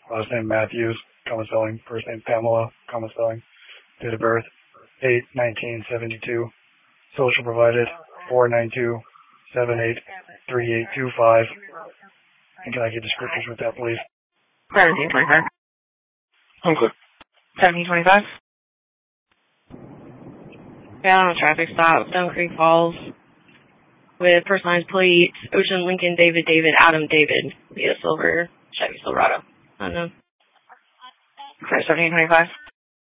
last name Matthews, common spelling, first name Pamela, common spelling, date of birth 8/1972, social provided 492-783825, and can I get descriptors with that, please? 1725. I'm good. 1725. Found on a traffic stop, Stone Creek Falls, with personalized plates, Ocean Lincoln David Adam David, via Silver Chevy Silverado. I don't know. 1725.